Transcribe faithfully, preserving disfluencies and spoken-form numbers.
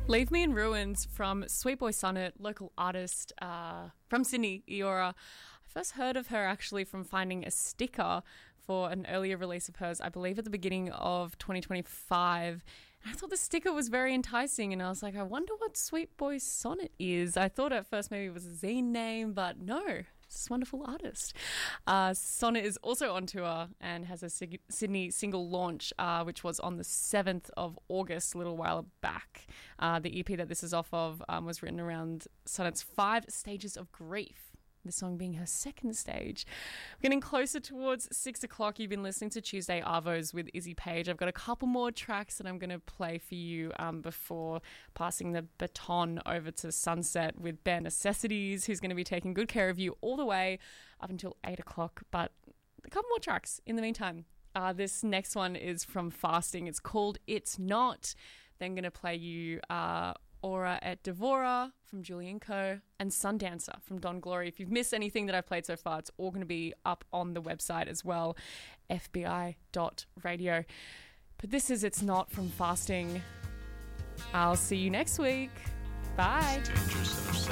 Leave Me in Ruins from Sweet Boy Sonnet, local artist uh, from Sydney, Eora. I first heard of her actually from finding a sticker for an earlier release of hers, I believe at the beginning of twenty twenty-five. And I thought the sticker was very enticing, and I was like, I wonder what Sweet Boy Sonnet is. I thought at first maybe it was a zine name, but no. This wonderful artist. Uh, Sonnet is also on tour and has a Sig- Sydney single launch, uh, which was on the seventh of August, a little while back. Uh, the E P that this is off of um, was written around Sonnet's five stages of grief. The song being her second stage. We're getting closer towards six o'clock. You've been listening to Tuesday Arvos with Izzy Page. I've got a couple more tracks that I'm going to play for you um, before passing the baton over to Sunset with Bare Necessities, who's going to be taking good care of you all the way up until eight o'clock. But a couple more tracks in the meantime. Uh, this next one is from Fasting. It's called It's Not. Then going to play you... Uh, Aura et Devora from Julian Co. and Sundancer from Don Glory. If you've missed anything that I've played so far, it's all going to be up on the website as well, f b i dot radio. But this is It's Not from Fasting. I'll see you next week. Bye.